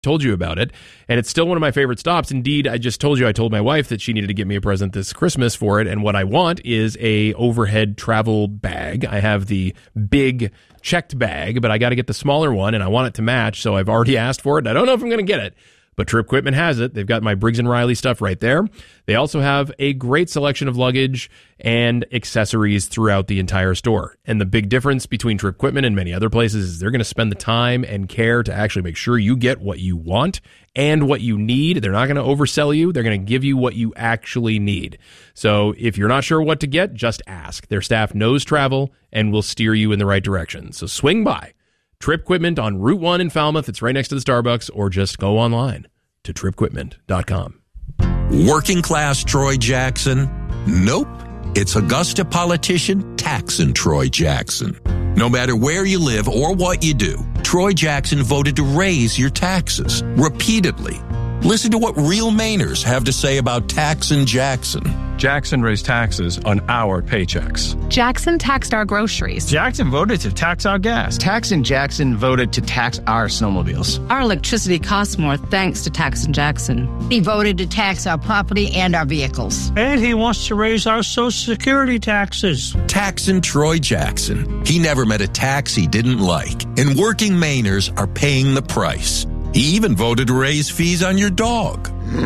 told you about it, and it's still one of my favorite stops. Indeed, I just told you, I told my wife that she needed to get me a present this Christmas for it, and what I want is a overhead travel bag. I have the big checked bag, but I got to get the smaller one, and I want it to match, so I've already asked for it, and I don't know if I'm going to get it. But Trip Equipment has it. They've got my Briggs & Riley stuff right there. They also have a great selection of luggage and accessories throughout the entire store. And the big difference between Trip Equipment and many other places is they're going to spend the time and care to actually make sure you get what you want and what you need. They're not going to oversell you. They're going to give you what you actually need. So if you're not sure what to get, just ask. Their staff knows travel and will steer you in the right direction. So swing by Trip Equipment on Route 1 in Falmouth. It's right next to the Starbucks, or just go online to tripquipment.com. Working class Troy Jackson? Nope. It's Augusta politician Taxin' Troy Jackson. No matter where you live or what you do, Troy Jackson voted to raise your taxes repeatedly. Listen to what real Mainers have to say about Taxin' Jackson. Jackson raised taxes on our paychecks. Jackson taxed our groceries. Jackson voted to tax our gas. Taxin' Jackson voted to tax our snowmobiles. Our electricity costs more thanks to Taxin' Jackson. He voted to tax our property and our vehicles. And he wants to raise our Social Security taxes. Taxin' Troy Jackson. He never met a tax he didn't like. And working Mainers are paying the price. He even voted to raise fees on your dog.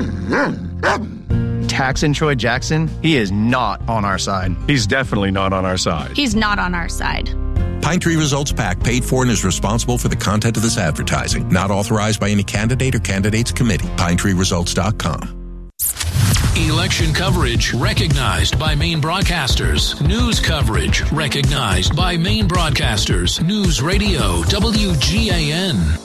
Taxin' Troy Jackson, he is not on our side. He's definitely not on our side. He's not on our side. Pine Tree Results PAC paid for and is responsible for the content of this advertising. Not authorized by any candidate or candidates committee. PineTreeResults.com. Election coverage recognized by Maine Broadcasters. News coverage recognized by Maine Broadcasters. News Radio WGAN.